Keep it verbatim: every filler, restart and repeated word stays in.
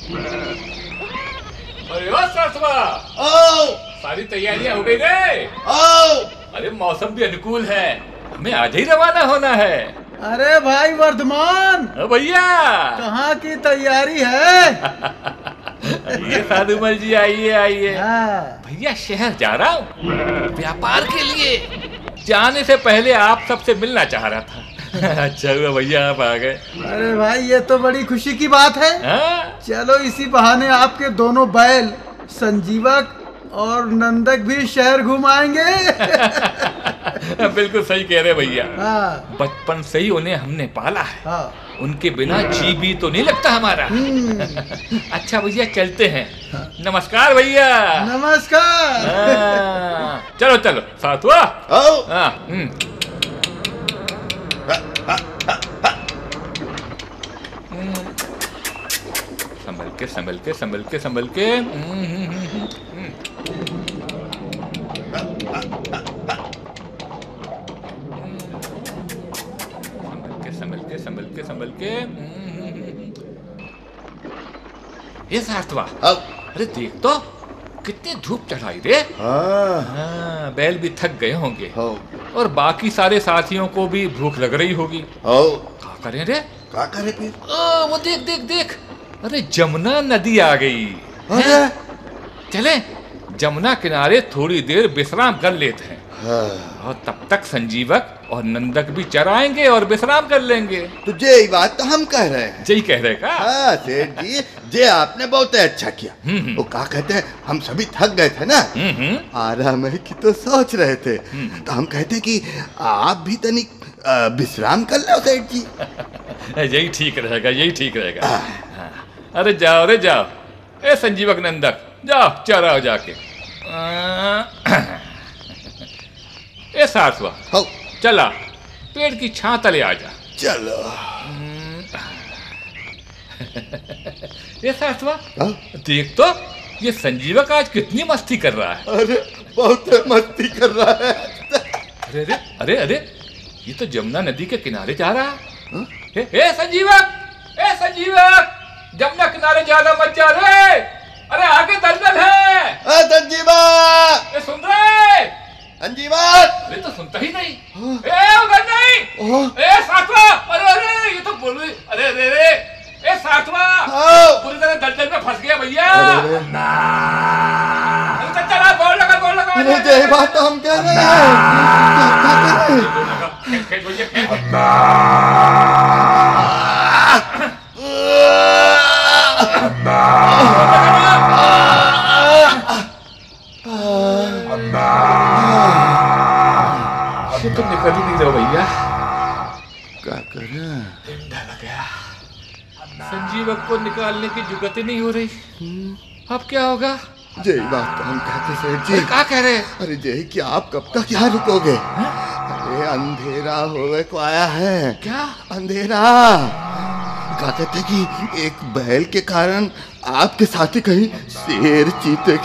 अरे ओ सरसवा, आओ सारी तैयारियां हो गई रे। आओ। अरे मौसम भी अनुकूल है, हमें आज ही रवाना होना है। अरे भाई वर्धमान, ओ भैया, कहाँ की तैयारी है? ये साधुमल जी, आइए आइए। हाँ। भैया शहर जा रहा हूँ व्यापार के लिए। जाने से पहले आप सबसे मिलना चाह रहा था। अच्छा हुआ भैया आप आ गए। अरे भाई ये तो बड़ी खुशी की बात है। हाँ? चलो इसी बहाने आपके दोनों बैल संजीवक और नंदक भी शहर घुमाएंगे। बिल्कुल सही कह रहे भैया। हाँ। बचपन से ही उन्हें हमने पाला है। हाँ। उनके बिना जी भी तो नहीं लगता हमारा। अच्छा भैया चलते हैं। नमस्कार भैया। नमस्कार। हाँ, चलो चलो साथ हुआ। आओ। हाँ, हम्म। संभल के संभल के संभल के संभल के। हम्म, हम्म, हम्म, हम्म। संभल के संभल के संभल के। ये सार्थवा, आओ। अरे देख तो कितनी धूप चढ़ाई रे। हाँ। हाँ, बैल भी थक गए होंगे आओ। और बाकी सारे साथियों को भी भूख लग रही होगी। आओ। क्या करें रे? क्या करे फिर? आ, वो देख देख देख, अरे जमुना नदी आ गई। अरे चले जमुना किनारे थोड़ी देर विश्राम कर लेते हैं। हाँ। और तब तक संजीवक और नंदक भी चराएंगे और विश्राम कर लेंगे। तो ये बात तो हम कह रहे हैं। यही कह रहे का? हाँ सेठ जी, ये आपने बहुत अच्छा किया। हम्म, हम्म। वो क्या कहते हैं, हम सभी थक गए थे ना, हम्म, हम्म। आराम की तो सोच रहे थे, हम्म। तो हम कहते कि आप भी तनिक अ, विश्राम कर लो सेठ जी। यही ठीक रहेगा, यही ठीक रहेगा। हाँ। अरे जाओ रे जाओ, ए संजीवक नंदक जाओ चराओ जाके। आ, ए सार्थवा, हो चला पेड़ की छां तले आ जा। चलो। ये सार्थवा, हाँ? देख तो ये संजीवक आज कितनी मस्ती कर रहा है। अरे बहुत मस्ती कर रहा है। अरे अरे अरे अरे, ये तो जमुना नदी के किनारे जा रहा है। हाँ? ए, ए संजीवक, ए संजीवक, जमुना किनारे ज्यादा मत जा रे। अरे आगे दलदल है। अ, संजीवा। ए सुन रहे? संजीवा। अरे तो सुनता ही नहीं। ए उधर नहीं। ओह। ए सातवा, अरे अरे ये तो बोल रही। अरे अरे अरे, ए सातवा, हाँ। पूरी तरह दलदल में फंस गया भैया। अरे, अरे। अरे चल चला, गोल लगा गोल लगा। अरे यही बात तो हम कह रहे हैं। क्या कर रहे हैं? गोल लगा, खेल खेल भैया खेल। ये तो निकल ही नहीं रहा भैया। क्या कर रहे हैं? डंडा लग गया। संजीवक को निकालने की जुगत ही नहीं हो रही। अब क्या होगा? यही बात तो हम कहते सेठ जी। क्या कह रहे? अरे यही कि आप कब तक यहाँ रुकोगे? अरे अंधेरा होवे को आया है। क्या अंधेरा? क्या कहते कि एक बैल के कारण आपके साथी कहीं शेर चीते